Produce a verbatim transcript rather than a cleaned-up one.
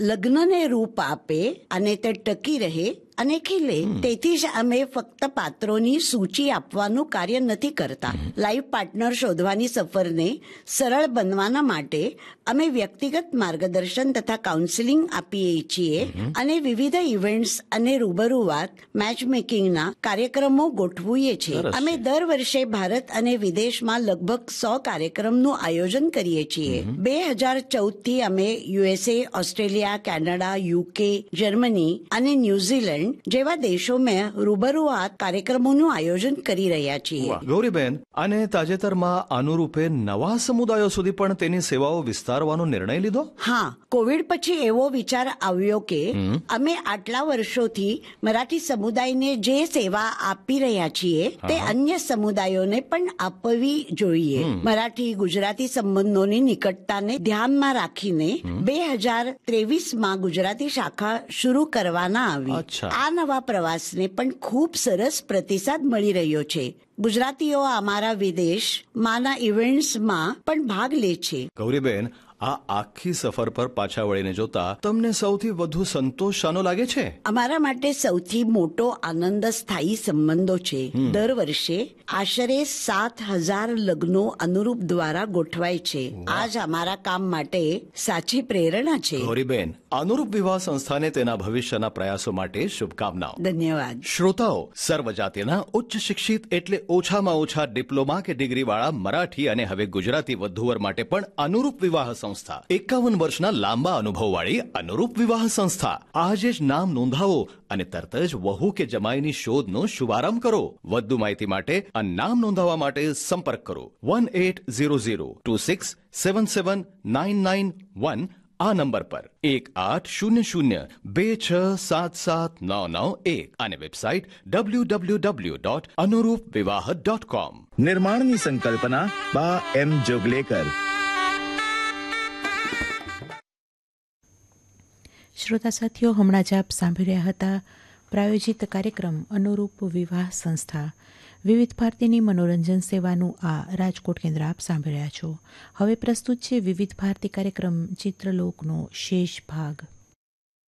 લગ્નને રૂપ આપે અને તે ટકી રહે અને ખીલે. તેથી જ અમે ફક્ત પાત્રોની સૂચિ આપવાનું કાર્ય નથી કરતા. લાઈફ પાર્ટનર શોધવાની સફરને સરળ બનવાના માટે અમે વ્યક્તિગત માર્ગદર્શન તથા કાઉન્સિલિંગ આપીએ છીએ અને વિવિધ ઇવેન્ટ્સ અને રૂબરૂવાત મેચ મેકિંગના કાર્યક્રમો ગોઠવીએ છીએ. અમે દર વર્ષે ભારત અને વિદેશમાં લગભગ સો કાર્યક્રમનું આયોજન કરીએ છીએ. બે હજાર ચૌદ થી અમે USA, Australia, Canada, UK, Germany અને ન્યુઝીલેન્ડ જેવા દેશોમાં રૂબરૂઆત કાર્યક્રમોનું આયોજન કરી રહ્યા છીએ. ગૌરીબેન, અને તાજેતરમાં અનુરૂપે નવા સમુદાયો સુધી પણ તેની સેવાઓ વિસ્તારવાનો નિર્ણય લીધો? હા, કોવિડ પછી એવો વિચાર આવ્યો કે અમે આટલા વર્ષોથી મરાઠી સમુદાયને જે સેવા આપી રહ્યા છીએ તે અન્ય સમુદાયોને પણ આપવી જોઈએ. મરાઠી ગુજરાતી સંબંધોની નિકટતાને ધ્યાનમાં રાખીને બે હજાર ત્રેવીસ માં ગુજરાતી શાખા શરૂ કરવાના આવી. આ નવા પ્રવાસને પણ ખૂબ સરસ પ્રતિસાદ મળી રહ્યો છે. ગુજરાતીઓ અમારા વિદેશમાંના ઇવેન્ટ્સમાં પણ ભાગ લે છે. ગૌરીબેન, આ આખી સફર પર પાછા વળીને જોતા તમને સૌથી વધુ સંતોષ શાનો લાગે છે? અમારા માટે સૌથી મોટો આનંદ સ્થાયી સંબંધો છે. દર વર્ષે આશરે સાત હજાર લગ્નો અનુરૂપ દ્વારા ગોઠવાય છે. આ જ અમારા કામ માટે સાચી પ્રેરણા છે. ગૌરીબેન, અનુરૂપ વિવાહ સંસ્થાને તેના ભવિષ્યના પ્રયાસો માટે શુભકામનાઓ. ધન્યવાદ. શ્રોતાઓ, સર્વજાતિના ઉચ્ચ શિક્ષિત એટલે ઓછામાં ઓછા ડિપ્લોમા કે ડિગ્રી વાળા મરાઠી અને હવે ગુજરાતી વધુવર માટે પણ અનુરૂપ વિવાહ સંસ્થા, એકાવન વર્ષના લાંબા અનુભવવાળી અનુરૂપ વિવાહ સંસ્થા. આજે જ નામ નોંધાવો અને તરત જ વહુ કે જમાઈની શોધનો શુભારંભ કરો. વધુ માહિતી માટે અને નામ નોંધાવવા માટે સંપર્ક કરો one eight zero zero two six seven seven nine nine one આ નંબર પર એક આઠ શૂન્ય શૂન્ય બે છ સાત સાત નવ નવ એક અને website W W W dot અનુરૂપ વિવાહ ડોટ કોમ. નિર્માણની સંકલ્પના બા એમ જોગલેકર. શ્રોતા સાથીઓ, હમણાં જ આપ સાંભળી રહ્યા હતા પ્રાયોજિત કાર્યક્રમ અનુરૂપ વિવાહ સંસ્થા. વિવિધ ભારતીની મનોરંજન સેવાનું આ રાજકોટ કેન્દ્ર આપ સાંભળી રહ્યા છો. હવે પ્રસ્તુત છે વિવિધ ભારતી કાર્યક્રમ ચિત્રલોકનો શેષ ભાગ.